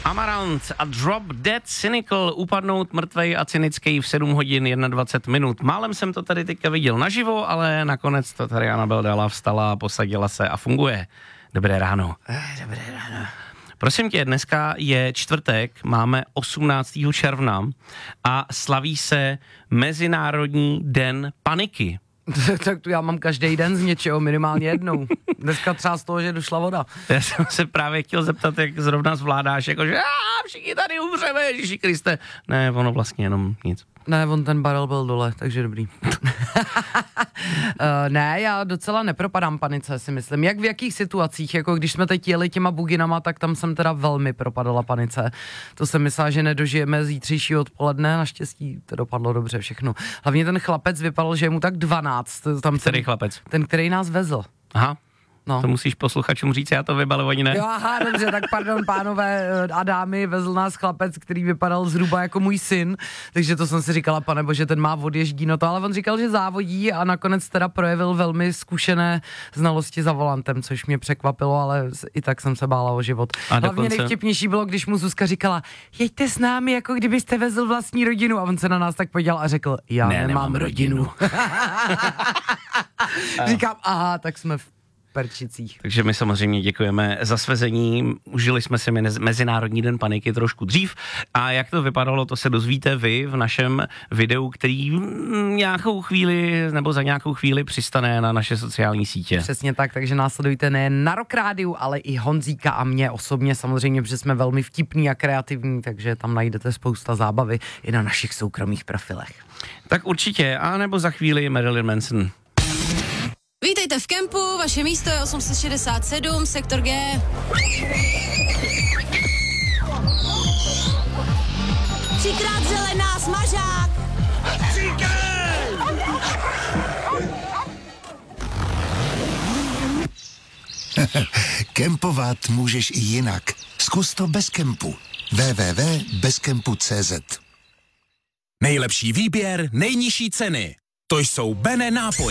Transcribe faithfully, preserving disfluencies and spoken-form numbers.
Amarant a Drop Dead Cynical, upadnout mrtvej a cynický v sedm hodin dvacet jedna minut. Málem jsem to tady teďka viděl naživo, ale nakonec to tady Anabel dala, vstala, posadila se a funguje. Dobré ráno. Dobré ráno. Prosím tě, dneska je čtvrtek, máme osmnáctého června a slaví se Mezinárodní den paniky. Tak to já mám každý den z něčeho, minimálně jednou. Dneska třeba z toho, že došla voda. Já jsem se právě chtěl zeptat, jak zrovna zvládáš, jakože aaa, všichni tady umřeme, Ježíši Kriste. Ne, ono vlastně jenom nic. Ne, on ten barel byl dole, takže dobrý. uh, ne, já docela nepropadám panice, si myslím. Jak v jakých situacích, jako když jsme teď jeli těma buginama, tak tam jsem teda velmi propadala panice. To jsem myslela, že nedožijeme zítřejšího odpoledne, naštěstí to dopadlo dobře všechno. Hlavně ten chlapec vypadal, že je mu tak dvanáct. Tam který ten, chlapec? Ten, který nás vezl. Aha. No. To musíš posluchačům říct, já to vybalu, oni ne. Jo, aha, dobře, tak pardon, pánové a dámy, vezl nás chlapec, který vypadal zhruba jako můj syn, takže to jsem si říkala, pane bože, ten má odježdí, no to, ale on říkal, že závodí a nakonec teda projevil velmi zkušené znalosti za volantem, což mě překvapilo, ale i tak jsem se bála o život. A hlavně dokonce... nejvtipnější bylo, když mu Zuzka říkala, jeďte s námi, jako kdybyste vezl vlastní rodinu, a on se na nás tak podíval a řekl, já ne, nemám, nemám rodinu. rodinu. Říkám, aha, tak jsme v perčicích. Takže my samozřejmě děkujeme za svezení, užili jsme si Mezinárodní den paniky trošku dřív a jak to vypadalo, to se dozvíte vy v našem videu, který nějakou chvíli nebo za nějakou chvíli přistane na naše sociální sítě. Přesně tak, takže následujte nejen na Rock Rádiu, ale i Honzíka a mě osobně samozřejmě, protože jsme velmi vtipní a kreativní, takže tam najdete spousta zábavy i na našich soukromých profilech. Tak určitě, a nebo za chvíli Marilyn Manson. Vítejte v kempu, vaše místo je osm set šedesát sedm, sektor G. Třikrát zelená, smažák. Kempovat můžeš i jinak. Zkus to bez kempu. w w w tečka bez kempu tečka c z. Nejlepší výběr, nejnižší ceny. To jsou Bene nápoje.